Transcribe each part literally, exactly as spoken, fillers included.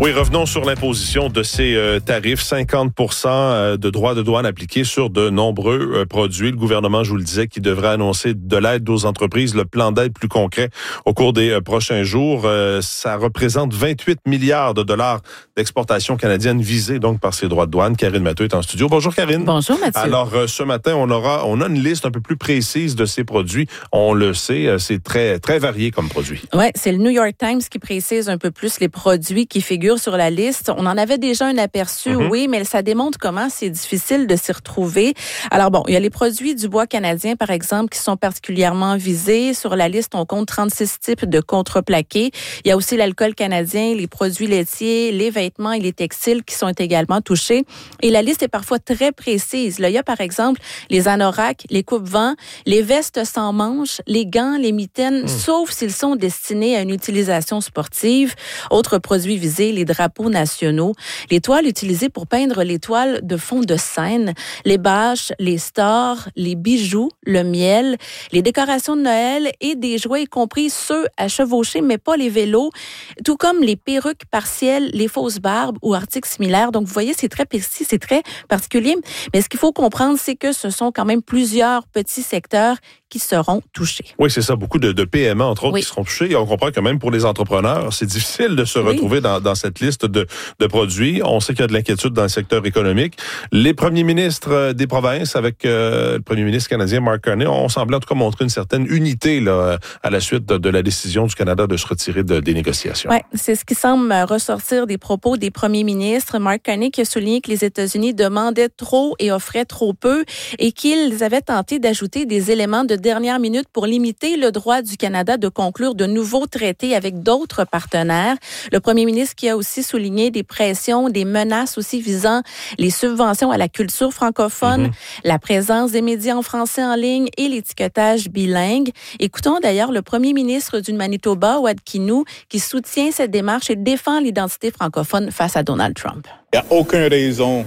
Oui, revenons sur l'imposition de ces euh, tarifs. cinquante pour cent de droits de douane appliqués sur de nombreux euh, produits. Le gouvernement, je vous le disais, qui devrait annoncer de l'aide aux entreprises, le plan d'aide plus concret au cours des euh, prochains jours. Euh, ça représente vingt-huit milliards de dollars d'exportation canadienne visée donc par ces droits de douane. Karine Matteux est en studio. Bonjour Karine. Bonjour Mathieu. Alors euh, ce matin, on aura, on a une liste un peu plus précise de ces produits. On le sait, euh, c'est très très varié comme produit. Oui, c'est le New York Times qui précise un peu plus les produits qui figurent sur la liste. On en avait déjà un aperçu, mm-hmm. oui, mais ça démontre comment c'est difficile de s'y retrouver. Alors bon, il y a les produits du bois canadien, par exemple, qui sont particulièrement visés. Sur la liste, on compte trente-six types de contreplaqués. Il y a aussi l'alcool canadien, les produits laitiers, les vêtements et les textiles qui sont également touchés. Et la liste est parfois très précise. Là, il y a, par exemple, les anoraks, les coupe-vents, les vestes sans manches, les gants, les mitaines, mm. sauf s'ils sont destinés à une utilisation sportive. Autres produits visés, les drapeaux nationaux, les toiles utilisées pour peindre les toiles de fond de scène, les bâches, les stores, les bijoux, le miel, les décorations de Noël et des jouets, y compris ceux à chevaucher, mais pas les vélos, tout comme les perruques partielles, les fausses barbes ou articles similaires. Donc, vous voyez, c'est très précis, c'est très particulier. Mais ce qu'il faut comprendre, c'est que ce sont quand même plusieurs petits secteurs qui seront touchés. Oui, c'est ça. Beaucoup de, de P M E, entre autres, oui. qui seront touchés. Et on comprend que même pour les entrepreneurs, c'est difficile de se oui. retrouver dans, dans cette liste de, de produits. On sait qu'il y a de l'inquiétude dans le secteur économique. Les premiers ministres des provinces, avec euh, le premier ministre canadien Mark Carney, ont semblé en tout cas montrer une certaine unité là, à la suite de, de la décision du Canada de se retirer de, des négociations. Oui, c'est ce qui semble ressortir des propos des premiers ministres. Mark Carney qui a souligné que les États-Unis demandaient trop et offraient trop peu et qu'ils avaient tenté d'ajouter des éléments de dernière minute pour limiter le droit du Canada de conclure de nouveaux traités avec d'autres partenaires. Le premier ministre qui a aussi souligné des pressions, des menaces aussi visant les subventions à la culture francophone, mm-hmm. la présence des médias en français en ligne et l'étiquetage bilingue. Écoutons d'ailleurs le premier ministre du Manitoba, Wade Kinew, qui soutient cette démarche et défend l'identité francophone face à Donald Trump. Il n'y a aucune raison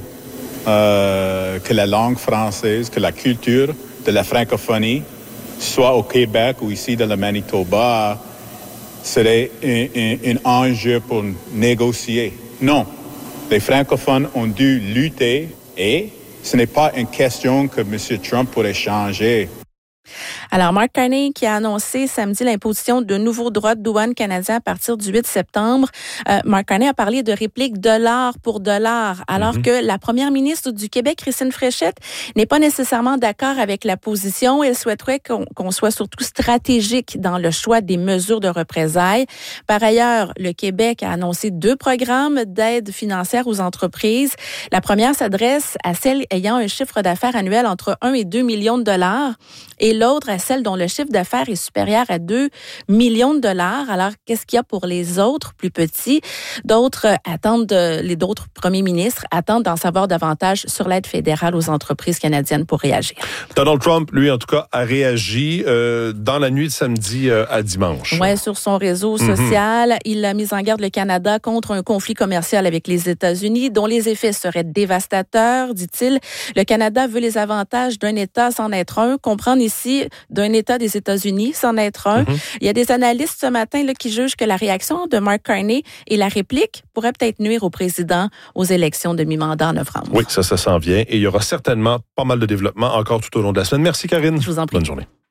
euh, que la langue française, que la culture de la francophonie soit au Québec ou ici dans le Manitoba, serait un, un, un enjeu pour négocier. Non, les francophones ont dû lutter et ce n'est pas une question que M. Trump pourrait changer. Alors, Mark Carney qui a annoncé samedi l'imposition de nouveaux droits de douane canadiens à partir du huit septembre. Euh, Mark Carney a parlé de réplique dollar pour dollar, alors mm-hmm. que la première ministre du Québec, Christine Fréchette, n'est pas nécessairement d'accord avec la position. Elle souhaiterait qu'on, qu'on soit surtout stratégique dans le choix des mesures de représailles. Par ailleurs, le Québec a annoncé deux programmes d'aide financière aux entreprises. La première s'adresse à celles ayant un chiffre d'affaires annuel entre un et deux millions de dollars et l'autre à celles dont le chiffre d'affaires est supérieur à deux millions de dollars. Alors, qu'est-ce qu'il y a pour les autres plus petits? D'autres attendent, de, les d'autres premiers ministres attendent d'en savoir davantage sur l'aide fédérale aux entreprises canadiennes pour réagir. Donald Trump, lui, en tout cas, a réagi euh, dans la nuit de samedi euh, à dimanche. Oui, sur son réseau social. Mm-hmm. Il a mis en garde le Canada contre un conflit commercial avec les États-Unis dont les effets seraient dévastateurs, dit-il. Le Canada veut les avantages d'un État sans être un, comprendre ici d'un État des États-Unis, c'en être un. Mm-hmm. Il y a des analystes ce matin là, qui jugent que la réaction de Mark Carney et la réplique pourraient peut-être nuire au président aux élections de mi-mandat en novembre. Oui, ça, ça s'en vient. Et il y aura certainement pas mal de développement encore tout au long de la semaine. Merci, Karine. Je vous en prie. Bonne journée.